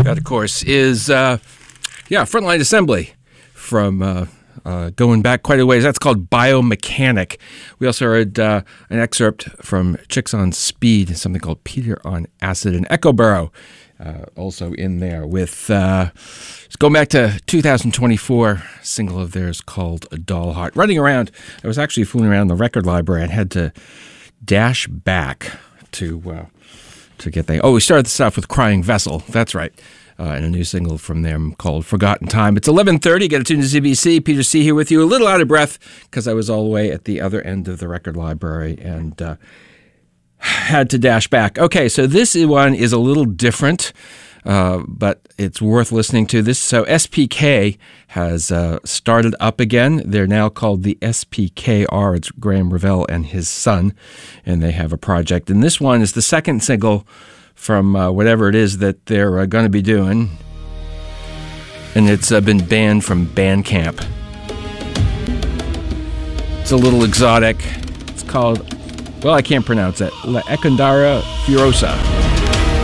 That, of course, is Frontline Assembly from going back quite a ways. That's called Biomechanic. We also heard an excerpt from Chicks on Speed, something called Peter on Acid, and Echo Burrow also in there with, let's go back to 2024, single of theirs called Doll Heart. Running around, I was actually fooling around the record library and had to dash back to get things. Oh, we started this off with Crying Vessel. That's right. And a new single from them called Forgotten Time. It's 11:30. Get it tuned to ZBC. Peter C. here with you. A little out of breath because I was all the way at the other end of the record library and had to dash back. Okay, so this one is a little different, but it's worth listening to. So SPK has started up again. They're now called the SPKR. It's Graham Revell and his son, and they have a project. And this one is the second single from whatever it is that they're going to be doing. And it's been banned from Bandcamp. It's a little exotic. It's called, well, I can't pronounce it, La Ecundara Furiosa.